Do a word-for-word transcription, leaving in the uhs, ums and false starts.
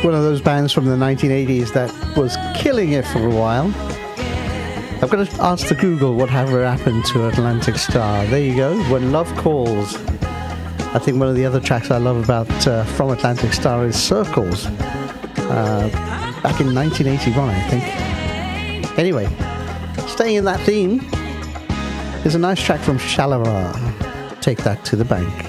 one of those bands from the nineteen eighties that was killing it for a while. I've got to ask the Google whatever happened to Atlantic Star. There you go, When Love Calls. I think one of the other tracks I love about uh, from Atlantic Star is Circles. Uh, back in nineteen eighty-one, I think. Anyway, staying in that theme is a nice track from Shalimar. Take That to the Bank.